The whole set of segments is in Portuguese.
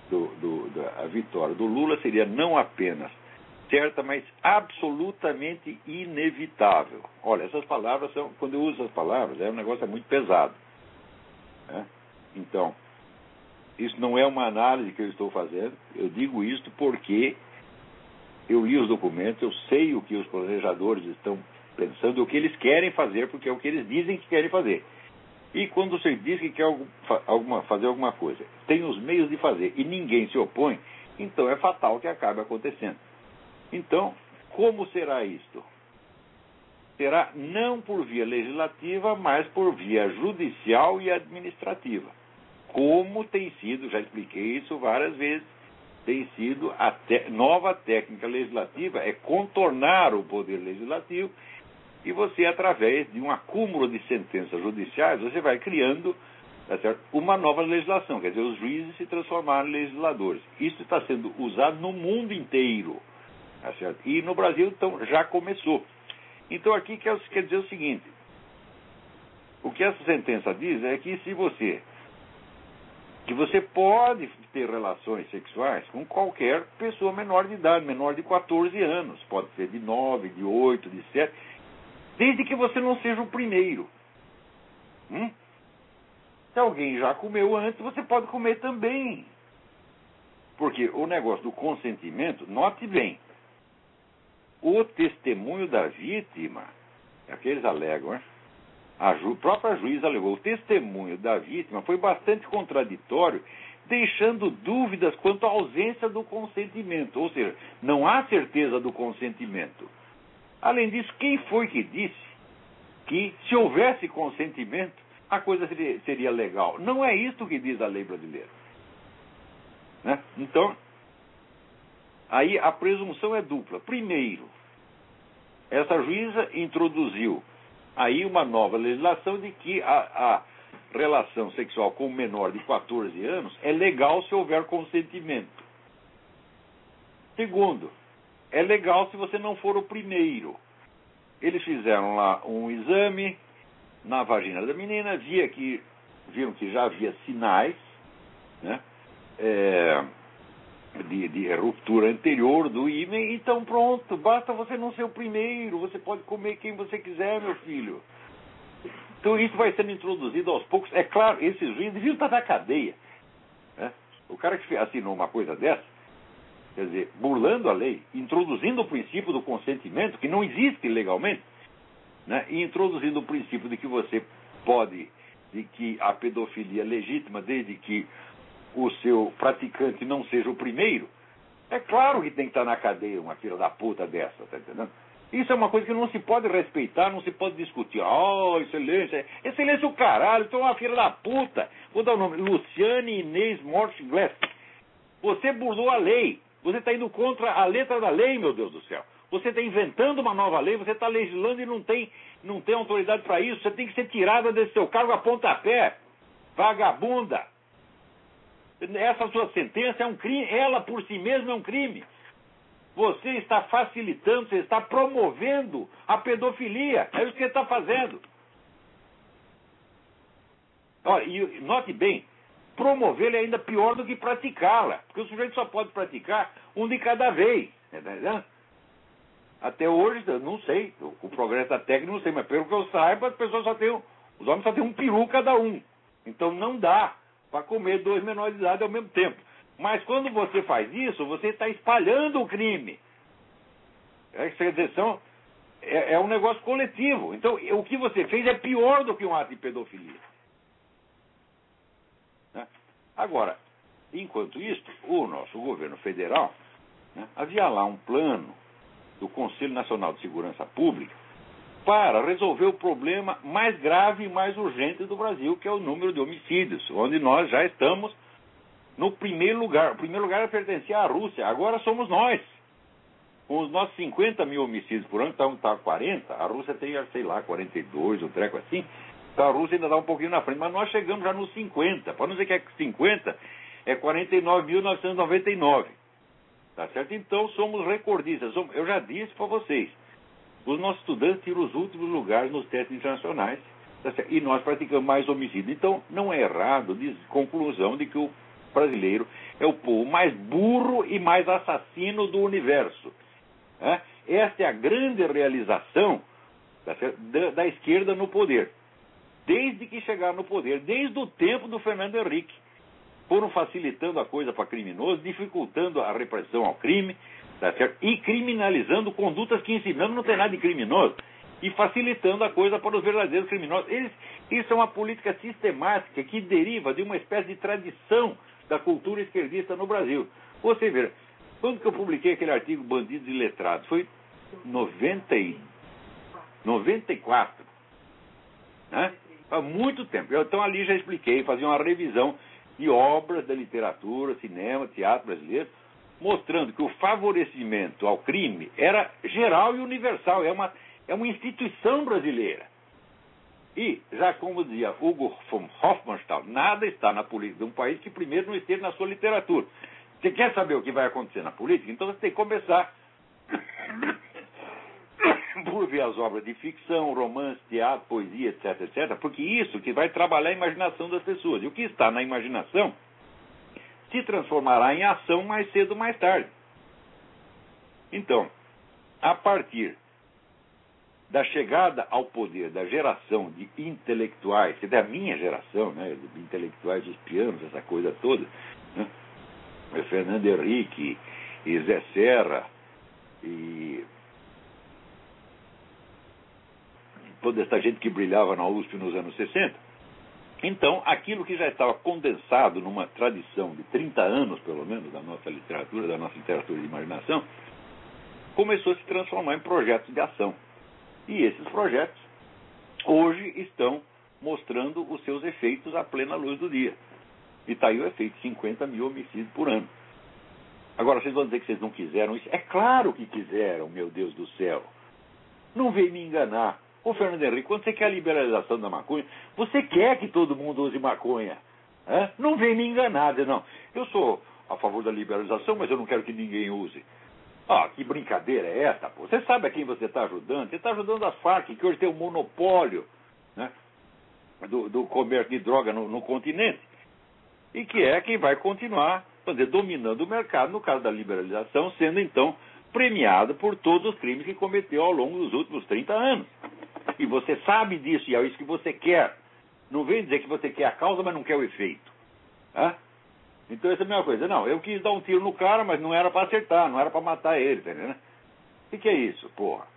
a vitória do Lula seria não apenas certa, mas absolutamente inevitável. Olha, essas palavras são, quando eu uso essas palavras, um negócio muito pesado, né? Então, isso não é uma análise que eu estou fazendo, eu digo isso porque eu li os documentos, eu sei o que os planejadores estão pensando, o que eles querem fazer, porque é o que eles dizem que querem fazer. E quando você diz que quer fazer alguma coisa, tem os meios de fazer e ninguém se opõe, então é fatal que acabe acontecendo. Então, como será isto? Será não por via legislativa, mas por via judicial e administrativa. Como tem sido, já expliquei isso várias vezes, tem sido a nova técnica legislativa, é contornar o poder legislativo, e você, através de um acúmulo de sentenças judiciais, você vai criando, tá certo, uma nova legislação, quer dizer, os juízes se transformaram em legisladores. Isso está sendo usado no mundo inteiro, tá certo? E no Brasil, então, já começou. Então, aqui quer dizer o seguinte, o que essa sentença diz é que você pode ter relações sexuais com qualquer pessoa menor de idade, menor de 14 anos, pode ser de 9, de 8, de 7, desde que você não seja o primeiro. Se alguém já comeu antes, você pode comer também. Porque o negócio do consentimento, note bem, o testemunho da vítima, é que eles alegam, né? A própria juíza alegou, o testemunho da vítima foi bastante contraditório, deixando dúvidas quanto à ausência do consentimento, ou seja, não há certeza do consentimento. Além disso, quem foi que disse que se houvesse consentimento, a coisa seria legal? Não é isto que diz a lei brasileira, né? Então, aí a presunção é dupla. Primeiro, essa juíza introduziu aí uma nova legislação de que a relação sexual com um menor de 14 anos é legal se houver consentimento. Segundo, é legal se você não for o primeiro. Eles fizeram lá um exame na vagina da menina, viram que já havia sinais, né, de ruptura anterior do ímen, então pronto, basta você não ser o primeiro, você pode comer quem você quiser, meu filho. Então isso vai sendo introduzido aos poucos. É claro, esses juízes deviam estar na cadeia, né? O cara que assinou uma coisa dessa, quer dizer, burlando a lei, introduzindo o princípio do consentimento, que não existe legalmente, né? E introduzindo o princípio de que você pode, de que a pedofilia é legítima desde que o seu praticante não seja o primeiro, é claro que tem que estar na cadeia uma filha da puta dessa, tá entendendo? Isso é uma coisa que não se pode respeitar, não se pode discutir. Excelência, excelência o caralho, então é uma filha da puta. Vou dar o nome, Luciane Inês Mortglass. Você burlou a lei, você está indo contra a letra da lei, meu Deus do céu. Você está inventando uma nova lei, você está legislando e não tem autoridade para isso, você tem que ser tirada desse seu cargo a pontapé, vagabunda. Essa sua sentença é um crime, ela por si mesma é um crime. Você está facilitando, você está promovendo a pedofilia. É isso que você está fazendo. Olha, e note bem, promovê-la é ainda pior do que praticá-la. Porque o sujeito só pode praticar um de cada vez. Entendeu? Até hoje, eu não sei, o progresso da técnica não sei, mas pelo que eu saiba, os homens só têm um peru cada um. Então não dá para comer 2 menores de idade ao mesmo tempo. Mas quando você faz isso, você está espalhando o crime. Quer dizer, é um negócio coletivo. Então, o que você fez é pior do que um ato de pedofilia. Né? Agora, enquanto isso, o nosso governo federal, né, havia lá um plano do Conselho Nacional de Segurança Pública para resolver o problema mais grave e mais urgente do Brasil, que é o número de homicídios, onde nós já estamos no primeiro lugar. O primeiro lugar pertencia à Rússia, agora somos nós. Com os nossos 50 mil homicídios por ano, está 40, a Rússia tem, sei lá, 42, um treco assim, então a Rússia ainda dá um pouquinho na frente, mas nós chegamos já nos 50, para não dizer que é 50, é 49.999, tá certo? Então somos recordistas, eu já disse para vocês, os nossos estudantes tiram os últimos lugares nos testes internacionais, tá certo? E nós praticamos mais homicídio, então não é errado, diz conclusão de que o brasileiro é o povo mais burro e mais assassino do universo. Esta é a grande realização da esquerda no poder. Desde que chegaram no poder, desde o tempo do Fernando Henrique. Foram facilitando a coisa para criminosos, dificultando a repressão ao crime, tá certo? E criminalizando condutas que em si mesmo não tem nada de criminoso, e facilitando a coisa para os verdadeiros criminosos. Isso é uma política sistemática que deriva de uma espécie de tradição da cultura esquerdista no Brasil. Você vê, quando que eu publiquei aquele artigo Bandidos e Letrados? Foi em 94. Né? Há muito tempo. Então ali já expliquei, fazia uma revisão de obras da literatura, cinema, teatro brasileiro, mostrando que o favorecimento ao crime era geral e universal, é uma instituição brasileira. E, já como dizia Hugo von Hofmannsthal, nada está na política de um país que primeiro não esteja na sua literatura. Você quer saber o que vai acontecer na política? Então você tem que começar por ver as obras de ficção, romance, teatro, poesia, etc, etc, porque isso que vai trabalhar a imaginação das pessoas. E o que está na imaginação se transformará em ação mais cedo ou mais tarde. Então, a partir da chegada ao poder da geração de intelectuais, que é da minha geração, né, de intelectuais dos pianos, essa coisa toda, né, Fernando Henrique e Zé Serra e toda essa gente que brilhava na USP nos anos 60. Então, aquilo que já estava condensado numa tradição de 30 anos, pelo menos, da nossa literatura de imaginação, começou a se transformar em projetos de ação. E esses projetos, hoje, estão mostrando os seus efeitos à plena luz do dia. E está aí o efeito, 50 mil homicídios por ano. Agora, vocês vão dizer que vocês não quiseram isso? É claro que quiseram, meu Deus do céu. Não veio me enganar. Ô, Fernando Henrique, quando você quer a liberalização da maconha, você quer que todo mundo use maconha. Não vem me enganar, não. Eu sou a favor da liberalização, mas eu não quero que ninguém use. Que brincadeira é essa, pô? Você sabe a quem você está ajudando? Você está ajudando as Farc, que hoje tem um monopólio, né, do comércio de droga no continente. E que é quem vai continuar dominando o mercado, no caso da liberalização, sendo então premiado por todos os crimes que cometeu ao longo dos últimos 30 anos. E você sabe disso, e é isso que você quer. Não vem dizer que você quer a causa, mas não quer o efeito. Então essa é a mesma coisa. Não, eu quis dar um tiro no cara, mas não era para acertar, não era para matar ele, entendeu? O que é isso, porra?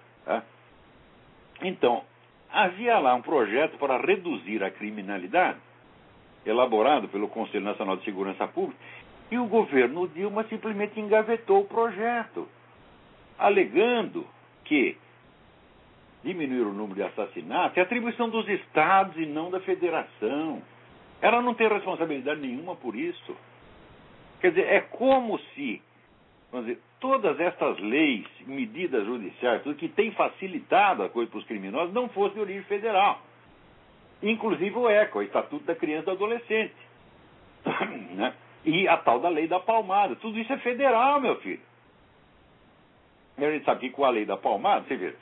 Então, havia lá um projeto para reduzir a criminalidade, elaborado pelo Conselho Nacional de Segurança Pública, e o governo Dilma simplesmente engavetou o projeto, alegando que diminuir o número de assassinatos é atribuição dos estados e não da federação. Ela não tem responsabilidade nenhuma por isso. Quer dizer, é como se, vamos dizer, todas essas leis, medidas judiciais, tudo que tem facilitado a coisa para os criminosos, não fosse de origem federal. Inclusive o ECA, o Estatuto da Criança e do Adolescente. Né? E a tal da lei da palmada. Tudo isso é federal, meu filho. E a gente sabe que com a lei da palmada, você vê,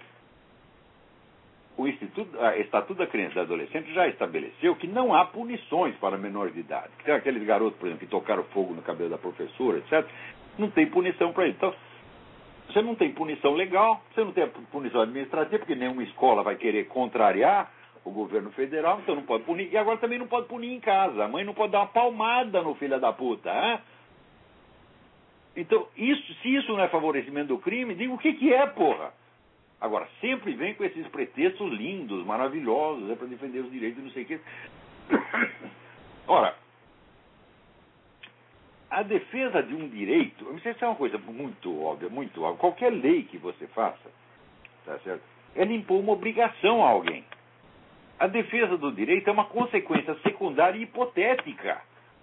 o Estatuto da Criança e do Adolescente já estabeleceu que não há punições para menores de idade. Tem aqueles garotos, por exemplo, que tocaram fogo no cabelo da professora, etc. Não tem punição para eles. Então, você não tem punição legal, você não tem punição administrativa, porque nenhuma escola vai querer contrariar o governo federal, então não pode punir. E agora também não pode punir em casa. A mãe não pode dar uma palmada no filho da puta. Então, se isso não é favorecimento do crime, diga o que é, porra? Agora, sempre vem com esses pretextos lindos, maravilhosos, para defender os direitos, não sei o quê. Ora, a defesa de um direito, isso é uma coisa muito óbvia, muito óbvia. Qualquer lei que você faça, tá certo? Ela impõe uma obrigação a alguém. A defesa do direito é uma consequência secundária e hipotética.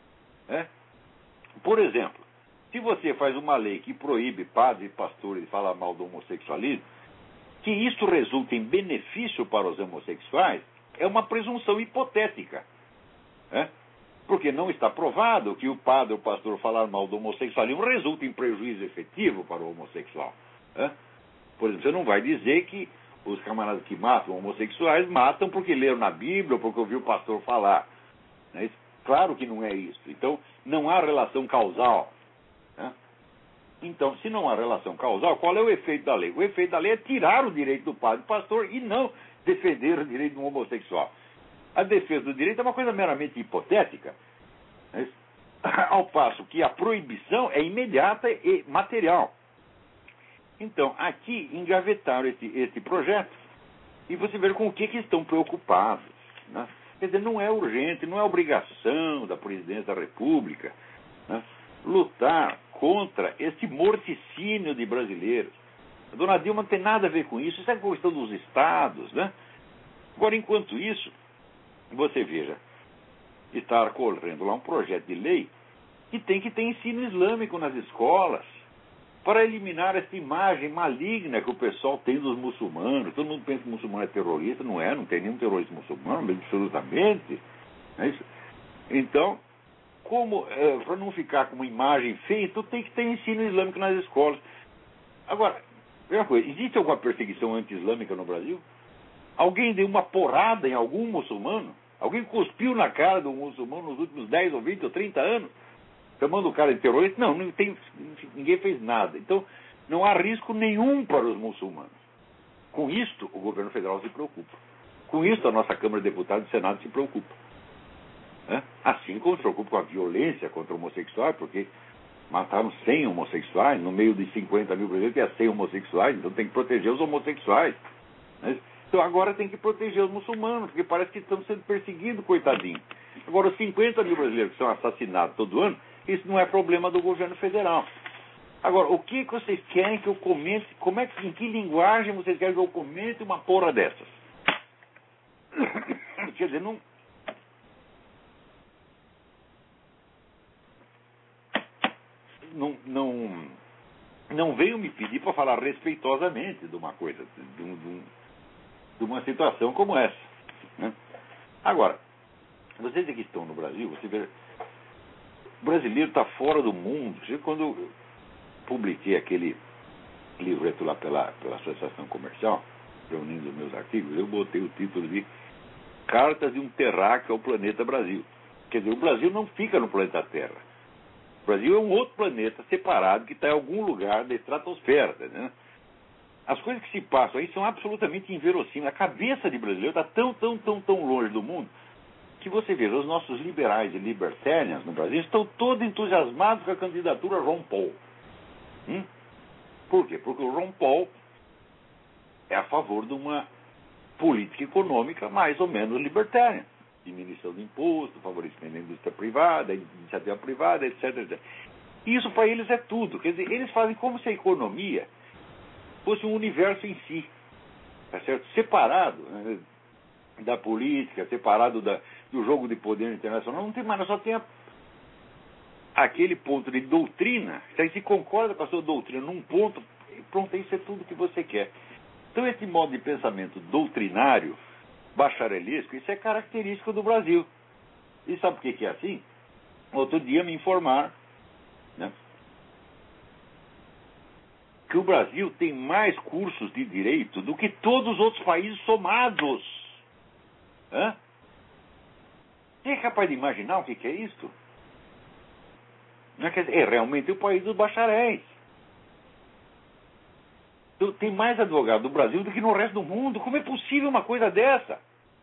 Por exemplo, se você faz uma lei que proíbe padres e pastores de falar mal do homossexualismo, que isso resulta em benefício para os homossexuais, é uma presunção hipotética. Porque não está provado que o padre ou o pastor falar mal do homossexualismo resulta em prejuízo efetivo para o homossexual. Por exemplo, você não vai dizer que os camaradas que matam homossexuais matam porque leram na Bíblia ou porque ouviu o pastor falar. Não é isso? Claro que não é isso. Então, não há relação causal. Né? Então, se não há relação causal, qual é o efeito da lei? O efeito da lei é tirar o direito do padre e pastor e não defender o direito do homossexual. A defesa do direito é uma coisa meramente hipotética, né? Ao passo que a proibição é imediata e material. Então, aqui engavetaram esse projeto e você vê com o que estão preocupados. Né? Quer dizer, não é urgente, não é obrigação da presidência da República, né, lutar contra esse morticínio de brasileiros. A dona Dilma não tem nada a ver com isso é questão dos estados. Né? Agora, enquanto isso, você veja, está correndo lá um projeto de lei que tem que ter ensino islâmico nas escolas para eliminar essa imagem maligna que o pessoal tem dos muçulmanos. Todo mundo pensa que o muçulmano é terrorista, não tem nenhum terrorista muçulmano, absolutamente. É isso. Então, para não ficar com uma imagem feia, então tem que ter ensino islâmico nas escolas. Agora, primeira coisa, existe alguma perseguição anti-islâmica no Brasil? Alguém deu uma porrada em algum muçulmano? Alguém cuspiu na cara de um muçulmano nos últimos 10 ou 20 ou 30 anos? Chamando o cara de terrorista? Não, ninguém fez nada. Então, não há risco nenhum para os muçulmanos. Com isto, o governo federal se preocupa. Com isto, a nossa Câmara de Deputados e Senado se preocupa. Assim como se preocupa com a violência contra homossexuais, porque mataram 100 homossexuais, no meio de 50 mil brasileiros, que é 100 homossexuais, então tem que proteger os homossexuais. Então agora tem que proteger os muçulmanos, porque parece que estão sendo perseguidos, coitadinho. Agora, os 50 mil brasileiros que são assassinados todo ano, isso não é problema do governo federal. Agora, o que vocês querem que eu comente? Em que linguagem vocês querem que eu comente uma porra dessas? Quer dizer, não venham me pedir para falar respeitosamente de uma coisa, de uma situação como essa. Né? Agora, vocês que estão no Brasil, você vê, o brasileiro está fora do mundo. Quando eu publiquei aquele livreto lá pela Associação Comercial, reunindo os meus artigos, eu botei o título de Cartas de um Terráqueo ao Planeta Brasil. Quer dizer, o Brasil não fica no planeta Terra. O Brasil é um outro planeta separado que está em algum lugar da estratosfera. Né? As coisas que se passam aí são absolutamente inverossímeis. A cabeça de brasileiro está tão longe do mundo que você veja, os nossos liberais e libertarians no Brasil estão todos entusiasmados com a candidatura Ron Paul. Por quê? Porque o Ron Paul é a favor de uma política econômica mais ou menos libertária. Diminuição de imposto, favorecimento da indústria privada, da iniciativa privada, etc. Isso para eles é tudo. Quer dizer, eles fazem como se a economia fosse um universo em si. Tá certo? Separado, né, da política, separado do jogo de poder internacional. Não tem mais, só tem aquele ponto de doutrina. Se aí se concorda com a sua doutrina num ponto, pronto, isso é tudo que você quer. Então esse modo de pensamento doutrinário, bacharelesco, isso é característico do Brasil. E sabe por que é assim? Outro dia me informaram, né, que o Brasil tem mais cursos de direito do que todos os outros países somados. Você é capaz de imaginar o que é isso? É realmente o país dos bacharéis. Tem mais advogado do Brasil do que no resto do mundo. Como é possível uma coisa dessa?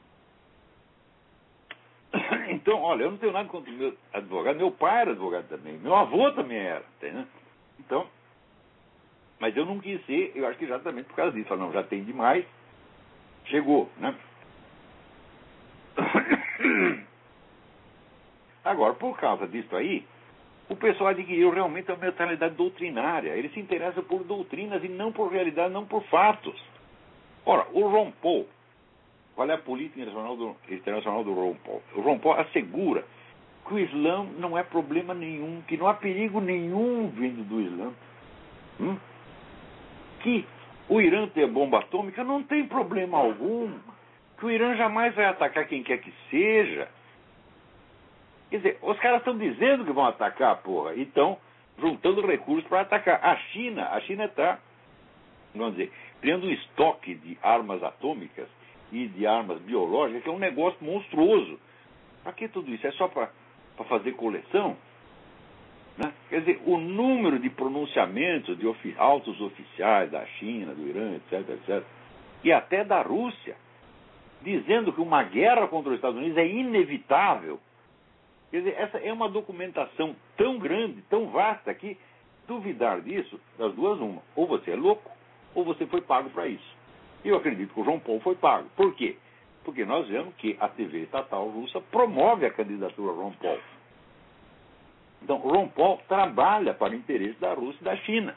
Então, olha, eu não tenho nada contra o meu advogado. Meu pai era advogado também. Meu avô também era. Né? Então, mas eu não quis ser, eu acho que exatamente por causa disso. Falei, não, já tem demais. Chegou, né? Agora, por causa disso aí, o pessoal adquiriu realmente a mentalidade doutrinária. Ele se interessa por doutrinas e não por realidade, não por fatos. Ora, o Ron Paul, qual é a política internacional do Ron Paul? O Ron Paul assegura que o Islã não é problema nenhum, que não há perigo nenhum vindo do Islã. Que o Irã ter bomba atômica não tem problema algum. Que o Irã jamais vai atacar quem quer que seja. Quer dizer, os caras estão dizendo que vão atacar, porra, e estão juntando recursos para atacar. A China está, vamos dizer, criando um estoque de armas atômicas e de armas biológicas, que é um negócio monstruoso. Para que tudo isso? É só para para fazer coleção, né? Quer dizer, o número de pronunciamentos de altos oficiais da China, do Irã, etc., etc., e até da Rússia, dizendo que uma guerra contra os Estados Unidos é inevitável. Quer dizer, essa é uma documentação tão grande, tão vasta, que duvidar disso, das duas uma. Ou você é louco, ou você foi pago para isso. E eu acredito que o João Paulo foi pago. Por quê? Porque nós vemos que a TV estatal russa promove a candidatura ao Ron Paul. Então, o Ron Paul trabalha para o interesse da Rússia e da China.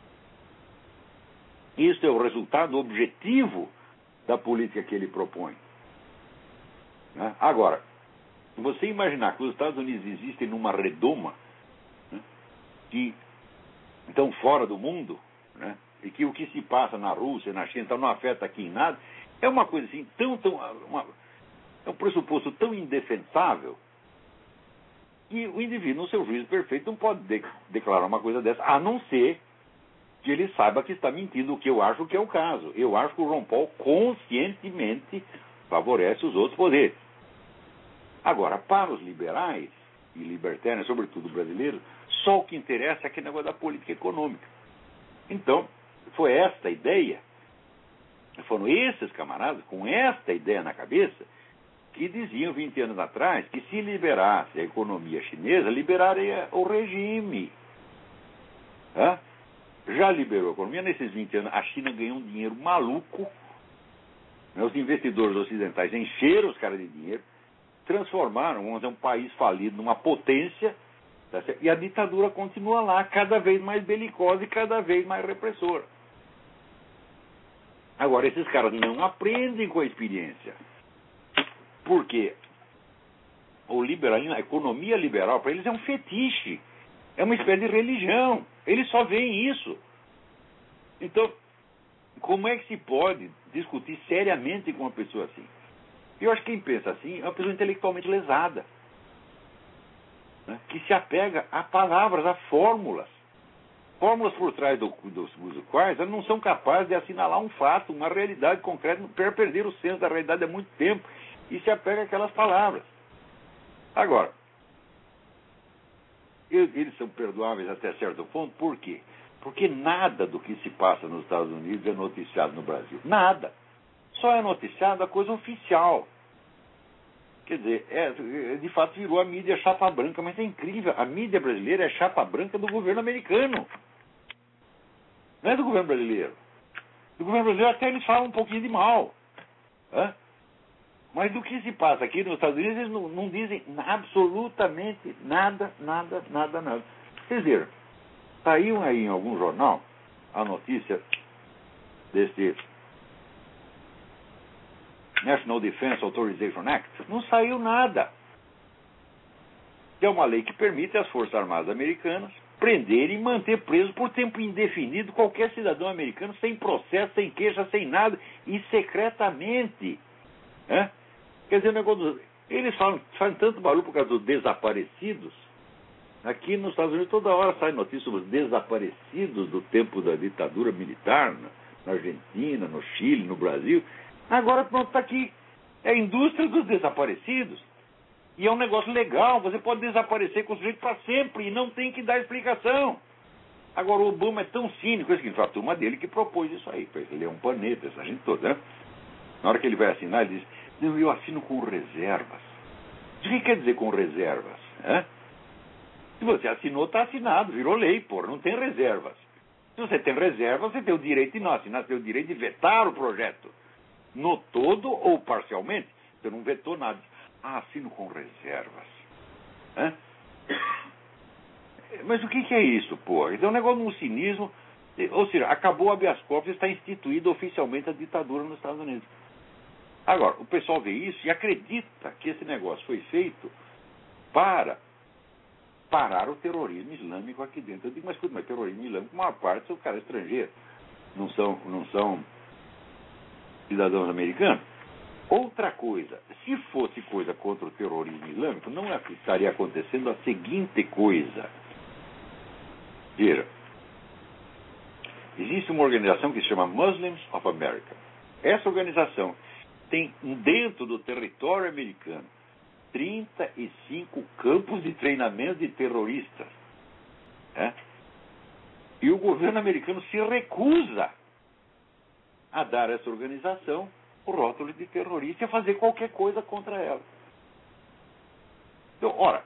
Isso é o resultado objetivo da política que ele propõe. Né? Agora, você imaginar que os Estados Unidos existem numa redoma, né, que estão fora do mundo, né, e que o que se passa na Rússia, na China, então não afeta aqui em nada, é uma coisa assim, é um pressuposto tão indefensável que o indivíduo, no seu juízo perfeito, não pode declarar uma coisa dessa, a não ser que ele saiba que está mentindo, o que eu acho que é o caso. Eu acho que o Ron Paul conscientemente favorece os outros poderes. Agora, para os liberais e libertários, sobretudo brasileiros, só o que interessa é aquele negócio da política econômica. Então, foi esta ideia, foram esses camaradas com esta ideia na cabeça que diziam 20 anos atrás que se liberasse a economia chinesa, liberaria o regime. Hã? Já liberou a economia, nesses 20 anos a China ganhou um dinheiro maluco, né? Os investidores ocidentais encheram os caras de dinheiro, transformaram, vamos dizer, um país falido numa potência, tá certo? E a ditadura continua lá, cada vez mais belicosa e cada vez mais repressora. Agora, esses caras não aprendem com a experiência. Por quê? O liberalismo, a economia liberal, para eles é um fetiche. É uma espécie de religião. Eles só veem isso. Então, como é que se pode discutir seriamente com uma pessoa assim? Eu acho que quem pensa assim é uma pessoa intelectualmente lesada, né? Que se apega a palavras, a fórmulas. Fórmulas por trás dos quais elas não são capazes de assinalar um fato, uma realidade concreta, perder o senso da realidade há muito tempo, e se apega àquelas palavras. Agora, eles são perdoáveis até certo ponto, por quê? Porque nada do que se passa nos Estados Unidos é noticiado no Brasil. Nada. Só é noticiado a coisa oficial. Quer dizer, de fato virou a mídia chapa branca, mas é incrível. A mídia brasileira é chapa branca do governo americano. Não é do governo brasileiro. Do governo brasileiro até eles falam um pouquinho de mal. Hã? Mas do que se passa aqui nos Estados Unidos, eles não dizem absolutamente nada. Quer dizer, saiu aí em algum jornal a notícia desse National Defense Authorization Act. Não saiu nada. Que é uma lei que permite às Forças Armadas Americanas prender e manter preso por tempo indefinido qualquer cidadão americano, sem processo, sem queixa, sem nada, e secretamente. Né? Quer dizer, o negócio eles fazem tanto barulho por causa dos desaparecidos. Aqui nos Estados Unidos toda hora sai notícia sobre os desaparecidos do tempo da ditadura militar, na Argentina, no Chile, no Brasil. Agora pronto, está aqui. É a indústria dos desaparecidos. E é um negócio legal, você pode desaparecer com o sujeito para sempre e não tem que dar explicação. Agora o Obama é tão cínico, é a turma dele que propôs isso aí. Ele é um planeta, essa gente toda, né? Na hora que ele vai assinar, ele diz: não, eu assino com reservas. O que quer dizer com reservas? Se você assinou, está assinado, virou lei, porra, não tem reservas. Se você tem reservas, você tem o direito de não assinar, você tem o direito de vetar o projeto. No todo ou parcialmente. Você não vetou nada. Assino com reservas. Mas o que é isso, porra? Então é um negócio de um cinismo. Ou seja, acabou o habeas corpus e está instituída oficialmente a ditadura nos Estados Unidos. Agora, o pessoal vê isso e acredita que esse negócio foi feito para parar o terrorismo islâmico aqui dentro. Eu digo, mas terrorismo islâmico, a maior parte são caras estrangeiros. Não são cidadãos americanos. Outra coisa, se fosse coisa contra o terrorismo islâmico, não estaria acontecendo a seguinte coisa. Veja, existe uma organização que se chama Muslims of America. Essa organização tem, dentro do território americano, 35 campos de treinamento de terroristas. E o governo americano se recusa a dar a essa organização o rótulo de terrorista e a fazer qualquer coisa contra ela. Então, ora,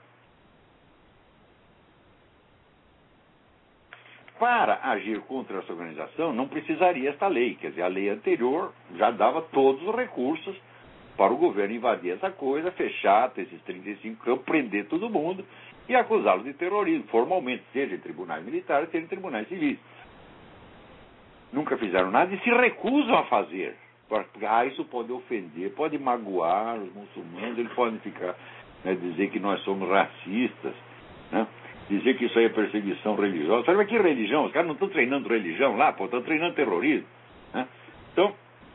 para agir contra essa organização não precisaria esta lei. Quer dizer, a lei anterior já dava todos os recursos para o governo invadir essa coisa, fechar esses 35 campos, prender todo mundo e acusá-los de terrorismo, formalmente, seja em tribunais militares, seja em tribunais civis. Nunca fizeram nada e se recusam a fazer. Porque, isso pode ofender, pode magoar os muçulmanos, eles podem ficar, dizer que nós somos racistas, dizer que isso aí é perseguição religiosa. Sabe que religião? Os caras não estão treinando religião lá, estão treinando terrorismo. Então,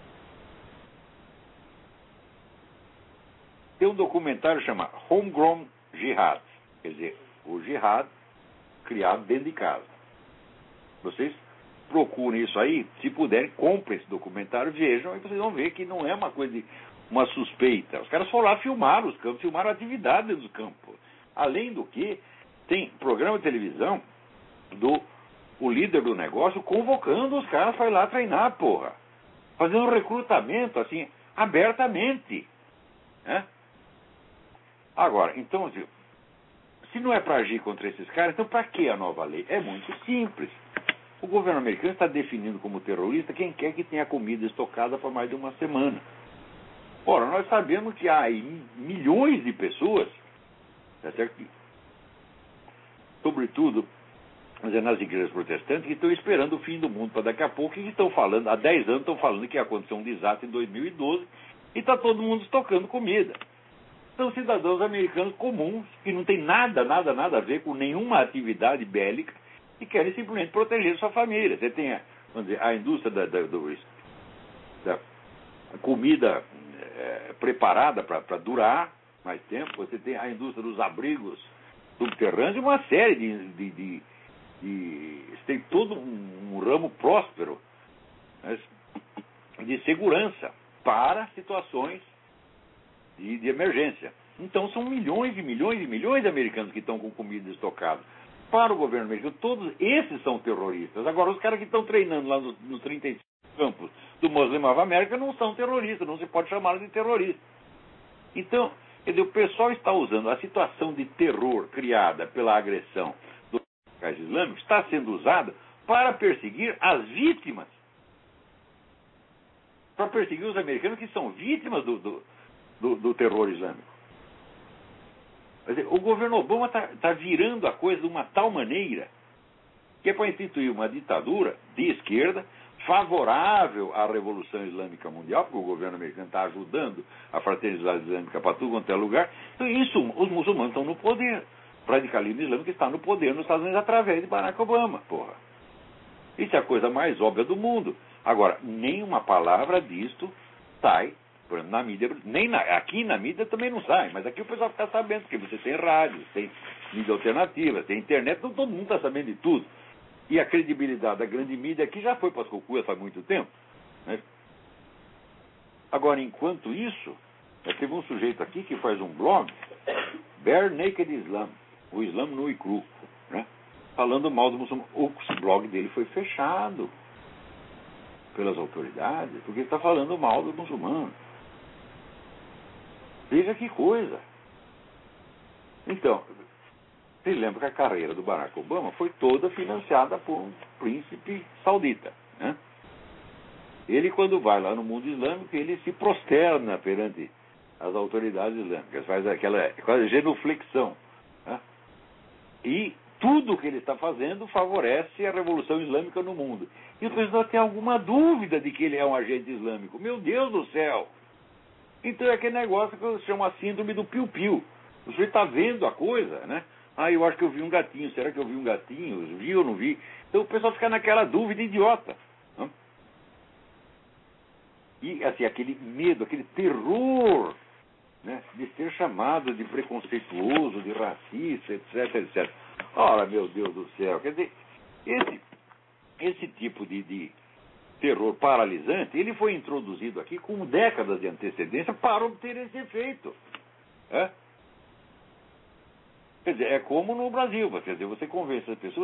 tem um documentário chamado Homegrown Jihad, quer dizer, o jihad criado dentro de casa. Vocês procurem isso aí, se puderem, comprem esse documentário, vejam, e vocês vão ver que não é uma coisa de uma suspeita. Os caras foram lá filmar os campos, filmaram a atividade dentro do campo. Além do que, tem programa de televisão o líder do negócio convocando os caras para ir lá treinar, porra. Fazendo recrutamento, assim, abertamente. Agora, então, se não é para agir contra esses caras, então para que a nova lei? É muito simples. O governo americano está definindo como terrorista quem quer que tenha comida estocada por mais de uma semana. Ora, nós sabemos que há milhões de pessoas, tá certo? Sobretudo nas igrejas protestantes, que estão esperando o fim do mundo para daqui a pouco, e que estão falando, há 10 anos estão falando que ia acontecer um desastre em 2012, e está todo mundo estocando comida. São cidadãos americanos comuns, que não tem nada a ver com nenhuma atividade bélica, e querem simplesmente proteger sua família. Você tem, vamos dizer, a indústria da comida preparada para durar mais tempo, você tem a indústria dos abrigos subterrâneos e uma série tem todo um ramo próspero, de segurança para situações de emergência. Então são milhões e milhões e milhões de americanos que estão com comida estocada. Para o governo americano, todos esses são terroristas. Agora, os caras que estão treinando lá nos 35 campos do Muslim of America não são terroristas, não se pode chamá-los de terroristas. Então, quer dizer, o pessoal está usando a situação de terror criada pela agressão dos radicais islâmicos, está sendo usada para perseguir as vítimas. Para perseguir os americanos que são vítimas do terror islâmico. Quer dizer, o governo Obama está virando a coisa de uma tal maneira que é para instituir uma ditadura de esquerda favorável à Revolução Islâmica Mundial, porque o governo americano está ajudando a fraternidade islâmica para tudo quanto é lugar. Então, isso, os muçulmanos estão no poder. O radicalismo islâmico está no poder nos Estados Unidos através de Barack Obama, porra. Isso é a coisa mais óbvia do mundo. Agora, nenhuma palavra disto sai, por exemplo, na mídia, aqui na mídia também não sai, mas aqui o pessoal fica sabendo, porque você tem rádio, tem mídia alternativa, tem internet, então todo mundo está sabendo de tudo. E a credibilidade da grande mídia aqui já foi para as cucuias faz muito tempo. Agora, enquanto isso, teve um sujeito aqui que faz um blog, Bare Naked Islam, o Islã nu e cru, falando mal do muçulmano. O blog dele foi fechado pelas autoridades, porque ele está falando mal do muçulmano. Veja que coisa. Então, você lembra que a carreira do Barack Obama foi toda financiada por um príncipe saudita. Ele, quando vai lá no mundo islâmico, ele se prosterna perante as autoridades islâmicas, faz aquela quase genuflexão. E tudo que ele está fazendo favorece a Revolução Islâmica no mundo. E o pessoal tem alguma dúvida de que ele é um agente islâmico. Meu Deus do céu! Então é aquele negócio que eu chamo a síndrome do piu-piu. O sujeito está vendo a coisa, eu acho que eu vi um gatinho. Será que eu vi um gatinho? Eu vi ou não vi? Então o pessoal fica naquela dúvida idiota. E assim, aquele medo, aquele terror, de ser chamado de preconceituoso, de racista, etc, etc. Ora, meu Deus do céu, quer dizer, esse tipo de terror paralisante, ele foi introduzido aqui com décadas de antecedência para obter esse efeito. Quer dizer, é como no Brasil, quer dizer, você convence as pessoas